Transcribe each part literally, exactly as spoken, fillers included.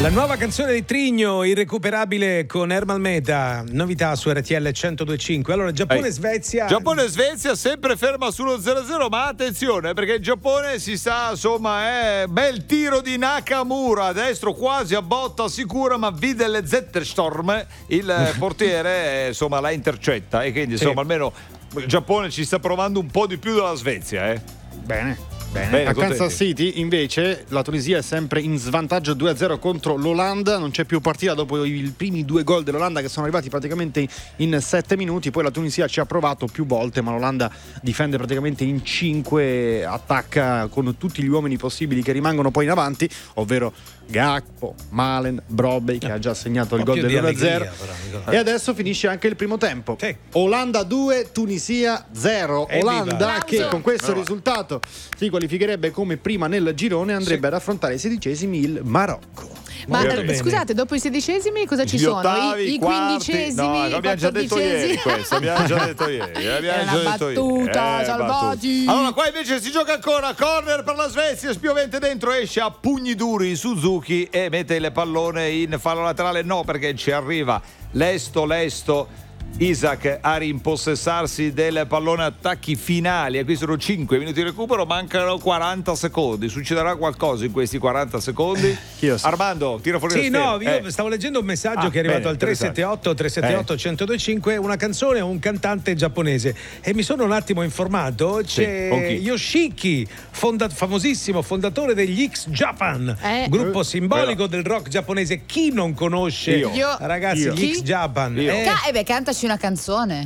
La nuova canzone di Trigno, irrecuperabile, con Ermal Meta, novità su R T L centodue e cinque. Allora, Giappone-Svezia. Giappone-Svezia sempre ferma sullo zero a zero, ma attenzione perché il Giappone si sta, insomma, è bel tiro di Nakamura, a destro quasi a botta sicura, ma vide le Zetterstorm, il portiere, insomma, la intercetta e quindi, insomma, sì. almeno il Giappone ci sta provando un po' di più della Svezia, eh. Bene. Bene. Bene, a contenti. Kansas City invece la Tunisia è sempre in svantaggio due a zero contro l'Olanda, non c'è più partita dopo i primi due gol dell'Olanda che sono arrivati praticamente in sette minuti, poi la Tunisia ci ha provato più volte ma l'Olanda difende praticamente in cinque, attacca con tutti gli uomini possibili che rimangono poi in avanti, ovvero Gakpo, Malen, Brobbey che ha già segnato il gol dell'uno a zero e adesso finisce anche il primo tempo. Sì. Olanda due, Tunisia zero. Olanda che con questo no. risultato si qualificherebbe come prima nel girone, andrebbe sì. ad affrontare i sedicesimi il Marocco. Ma eh, scusate, dopo i sedicesimi cosa ci Gli sono? Ottavi, I, i quarti, quindicesimi, no, abbiamo già detto ieri questo, abbiamo già detto ieri, abbiamo già detto battuta, ieri. salvati. Allora qua invece si gioca ancora, corner per la Svezia, spiovente dentro, esce a pugni duri Suzuki e mette il pallone in fallo laterale, no perché ci arriva lesto lesto Isaac a rimpossessarsi del pallone, attacchi finali e qui sono cinque minuti di recupero, mancano quaranta secondi, succederà qualcosa in questi quaranta secondi? Io so. Armando, tira fuori sì, le no, stelle. io eh. stavo leggendo un messaggio ah, che è arrivato bene, al tre sette otto tre sette otto uno zero due cinque, una canzone a un cantante giapponese e mi sono un attimo informato, c'è sì, Yoshiki, fonda- famosissimo fondatore degli X Japan, eh. gruppo simbolico eh. del rock giapponese. Chi non conosce Io. Io. ragazzi Io. gli X Japan? Io. Eh. Ca- eh beh, cantaci una canzone.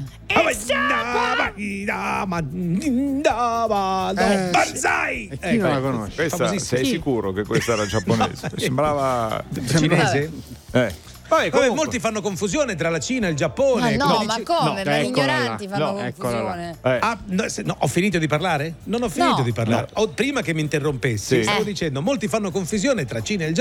Eh, Banzai! E chi non la conosce? Questa, sei Chi? sicuro che questa era giapponese? Sembrava Cinese? eh. Vabbè, Vabbè, molti fanno confusione tra la Cina e il Giappone. Ma no, come ma dici- come? no, ma gli eccola ignoranti là. fanno No, eccola confusione. Eh. Ah, no, se- no, ho finito di parlare? Non ho finito No. di parlare. No. Ho- prima che mi interrompessi, Sì. stavo Eh. dicendo, molti fanno confusione tra Cina e il Giappone.